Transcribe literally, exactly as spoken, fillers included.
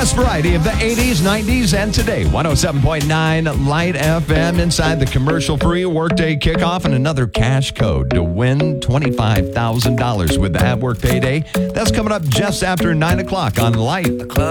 best variety of the eighties, nineties, and today. one oh seven point nine Light F M inside the commercial-free Workday Kickoff and another cash code to win twenty-five thousand dollars with the At Work Payday. That's coming up just after nine o'clock on Light.